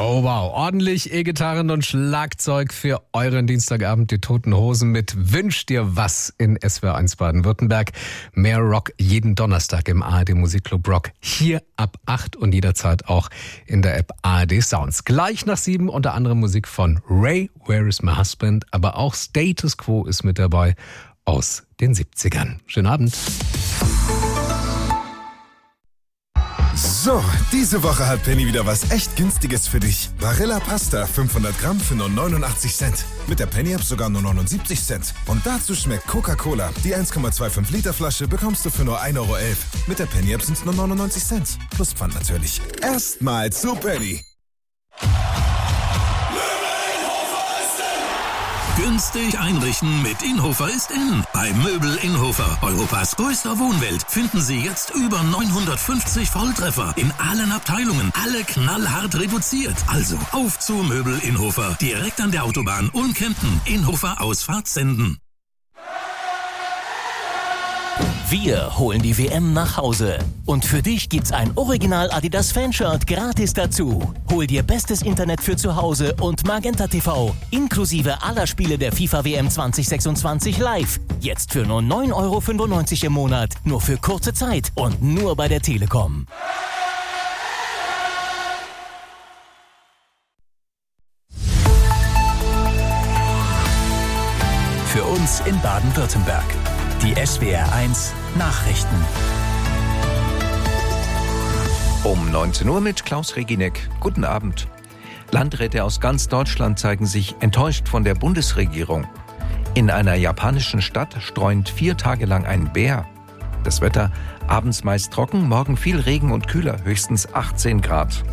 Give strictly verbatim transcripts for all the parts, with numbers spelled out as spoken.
Oh wow, ordentlich E-Gitarren und Schlagzeug für euren Dienstagabend. Die Toten Hosen mit Wünsch dir was in S W R eins Baden-Württemberg. Mehr Rock jeden Donnerstag im A R D Musikclub Rock. Hier ab acht und jederzeit auch in der App A R D Sounds. Gleich nach sieben unter anderem Musik von Ray, Where is my husband? Aber auch Status Quo ist mit dabei aus den siebzigern. Schönen Abend. So, diese Woche hat Penny wieder was echt Günstiges für dich. Barilla Pasta fünfhundert Gramm für nur neunundachtzig Cent. Mit der Penny-App sogar nur neunundsiebzig Cent. Und dazu schmeckt Coca-Cola. Die eins Komma fünfundzwanzig Liter Flasche bekommst du für nur ein Euro elf. Mit der Penny-App sind es nur neunundneunzig Cent. Plus Pfand natürlich. Erstmal zu Penny. Günstig einrichten mit Inhofer ist in. Bei Möbel Inhofer, Europas größter Wohnwelt, finden Sie jetzt über neunhundertfünfzig Volltreffer in allen Abteilungen. Alle knallhart reduziert. Also auf zu Möbel Inhofer. Direkt an der Autobahn Ulm-Kempten. Inhofer Ausfahrt Senden. Wir holen die W M nach Hause. Und für dich gibt's ein Original Adidas Fanshirt gratis dazu. Hol dir bestes Internet für zu Hause und Magenta T V. Inklusive aller Spiele der FIFA W M zwanzig sechsundzwanzig live. Jetzt für nur neun Euro fünfundneunzig im Monat. Nur für kurze Zeit und nur bei der Telekom. Für uns in Baden-Württemberg. Die S W R eins Nachrichten. Um neunzehn Uhr mit Klaus Reginek. Guten Abend. Landräte aus ganz Deutschland zeigen sich enttäuscht von der Bundesregierung. In einer japanischen Stadt streunt vier Tage lang ein Bär. Das Wetter abends meist trocken, morgen viel Regen und kühler, höchstens achtzehn Grad.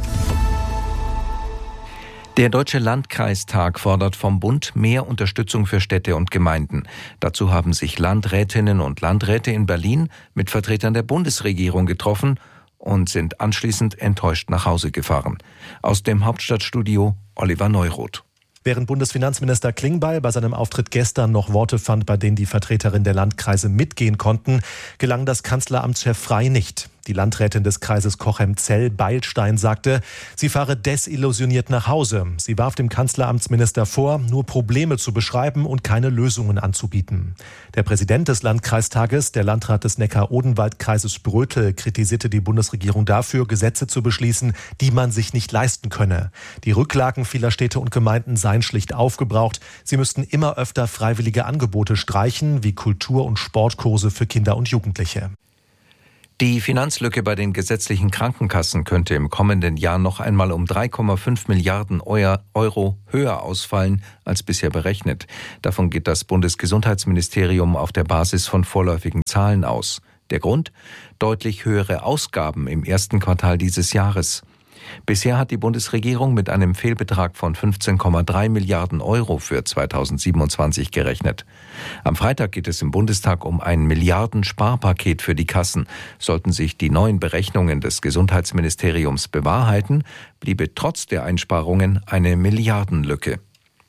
Der Deutsche Landkreistag fordert vom Bund mehr Unterstützung für Städte und Gemeinden. Dazu haben sich Landrätinnen und Landräte in Berlin mit Vertretern der Bundesregierung getroffen und sind anschließend enttäuscht nach Hause gefahren. Aus dem Hauptstadtstudio Oliver Neuroth. Während Bundesfinanzminister Klingbeil bei seinem Auftritt gestern noch Worte fand, bei denen die Vertreterinnen der Landkreise mitgehen konnten, gelang das Kanzleramtschef Frey nicht. Die Landrätin des Kreises Cochem-Zell, Beilstein, sagte, sie fahre desillusioniert nach Hause. Sie warf dem Kanzleramtsminister vor, nur Probleme zu beschreiben und keine Lösungen anzubieten. Der Präsident des Landkreistages, der Landrat des Neckar-Odenwald-Kreises Sprötel, kritisierte die Bundesregierung dafür, Gesetze zu beschließen, die man sich nicht leisten könne. Die Rücklagen vieler Städte und Gemeinden seien schlicht aufgebraucht. Sie müssten immer öfter freiwillige Angebote streichen, wie Kultur- und Sportkurse für Kinder und Jugendliche. Die Finanzlücke bei den gesetzlichen Krankenkassen könnte im kommenden Jahr noch einmal um drei Komma fünf Milliarden Euro höher ausfallen als bisher berechnet. Davon geht das Bundesgesundheitsministerium auf der Basis von vorläufigen Zahlen aus. Der Grund? Deutlich höhere Ausgaben im ersten Quartal dieses Jahres. Bisher hat die Bundesregierung mit einem Fehlbetrag von fünfzehn Komma drei Milliarden Euro für zweitausendsiebenundzwanzig gerechnet. Am Freitag geht es im Bundestag um ein Milliarden-Sparpaket für die Kassen. Sollten sich die neuen Berechnungen des Gesundheitsministeriums bewahrheiten, bliebe trotz der Einsparungen eine Milliardenlücke.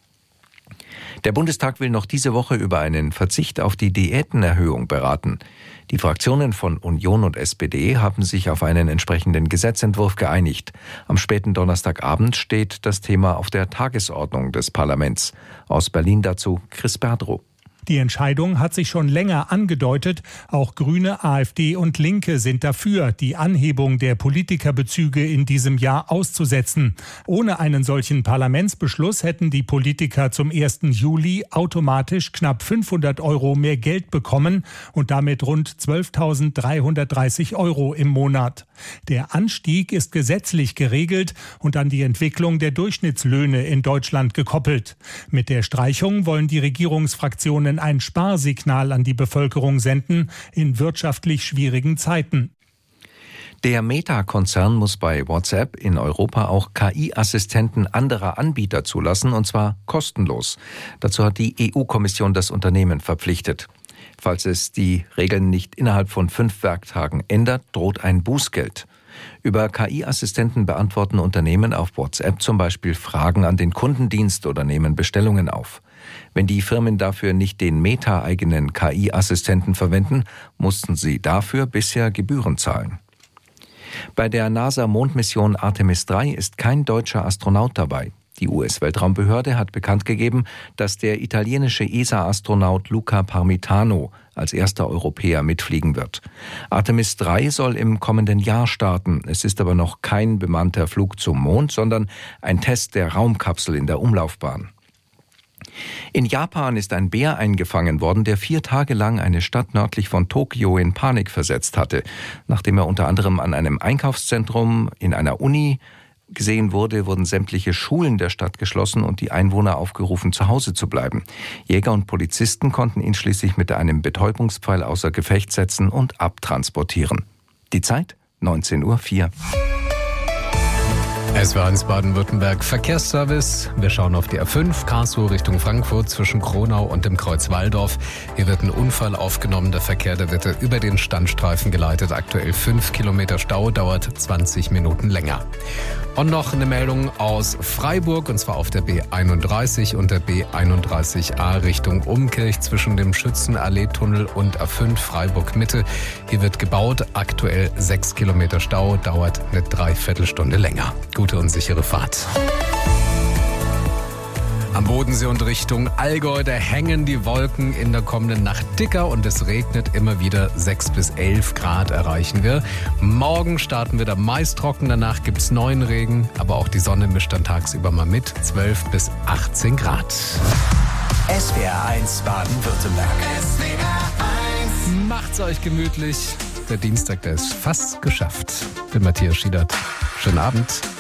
Der Bundestag will noch diese Woche über einen Verzicht auf die Diätenerhöhung beraten. Die Fraktionen von Union und S P D haben sich auf einen entsprechenden Gesetzentwurf geeinigt. Am späten Donnerstagabend steht das Thema auf der Tagesordnung des Parlaments. Aus Berlin dazu Chris Berdrow. Die Entscheidung hat sich schon länger angedeutet. Auch Grüne, AfD und Linke sind dafür, die Anhebung der Politikerbezüge in diesem Jahr auszusetzen. Ohne einen solchen Parlamentsbeschluss hätten die Politiker zum ersten Juli automatisch knapp fünfhundert Euro mehr Geld bekommen und damit rund zwölftausenddreihundertdreißig Euro im Monat. Der Anstieg ist gesetzlich geregelt und an die Entwicklung der Durchschnittslöhne in Deutschland gekoppelt. Mit der Streichung wollen die Regierungsfraktionen ein Sparsignal an die Bevölkerung senden in wirtschaftlich schwierigen Zeiten. Der Meta-Konzern muss bei WhatsApp in Europa auch K I-Assistenten anderer Anbieter zulassen, und zwar kostenlos. Dazu hat die E U-Kommission das Unternehmen verpflichtet. Falls es die Regeln nicht innerhalb von fünf Werktagen ändert, droht ein Bußgeld. Über K I-Assistenten beantworten Unternehmen auf WhatsApp zum Beispiel Fragen an den Kundendienst oder nehmen Bestellungen auf. Wenn die Firmen dafür nicht den Meta-eigenen K I-Assistenten verwenden, mussten sie dafür bisher Gebühren zahlen. Bei der NASA-Mondmission Artemis drei ist kein deutscher Astronaut dabei. Die U S-Weltraumbehörde hat bekannt gegeben, dass der italienische E S A-Astronaut Luca Parmitano als erster Europäer mitfliegen wird. Artemis drei soll im kommenden Jahr starten. Es ist aber noch kein bemannter Flug zum Mond, sondern ein Test der Raumkapsel in der Umlaufbahn. In Japan ist ein Bär eingefangen worden, der vier Tage lang eine Stadt nördlich von Tokio in Panik versetzt hatte. Nachdem er unter anderem an einem Einkaufszentrum, in einer Uni gesehen wurde, wurden sämtliche Schulen der Stadt geschlossen und die Einwohner aufgerufen, zu Hause zu bleiben. Jäger und Polizisten konnten ihn schließlich mit einem Betäubungspfeil außer Gefecht setzen und abtransportieren. Die Zeit? neunzehn Uhr vier. S W R eins Baden-Württemberg Verkehrsservice. Wir schauen auf die A fünf, Karlsruhe Richtung Frankfurt zwischen Kronau und dem Kreuz Walldorf. Hier wird ein Unfall aufgenommen. Der Verkehr, der wird über den Standstreifen geleitet. Aktuell fünf Kilometer Stau, dauert zwanzig Minuten länger. Und noch eine Meldung aus Freiburg, und zwar auf der B einunddreißig und der B einunddreißig A Richtung Umkirch zwischen dem Schützenallee-Tunnel und A fünf Freiburg Mitte. Hier wird gebaut. Aktuell sechs Kilometer Stau, dauert eine Dreiviertelstunde länger. Gute und sichere Fahrt. Am Bodensee und Richtung Allgäu, da hängen die Wolken in der kommenden Nacht dicker und es regnet immer wieder. sechs bis elf Grad erreichen wir. Morgen starten wir da meist trocken, danach gibt es neuen Regen, aber auch die Sonne mischt dann tagsüber mal mit. zwölf bis achtzehn Grad. S W R eins Baden-Württemberg. S W R eins. Macht's euch gemütlich. Der Dienstag, der ist fast geschafft. Ich bin Matthias Schiedert. Schönen Abend.